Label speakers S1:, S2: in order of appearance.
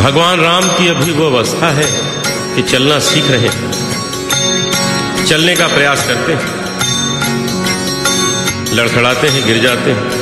S1: भगवान राम की अभी वो अवस्था है कि चलना सीख रहे हैं, चलने का प्रयास करते हैं, लड़खड़ाते हैं, गिर जाते हैं,